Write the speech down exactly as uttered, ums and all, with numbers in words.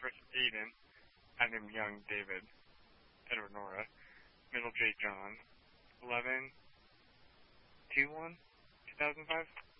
First Aiden, Adam Young David, Edward Nora, Middle J John, eleven two one two thousand five.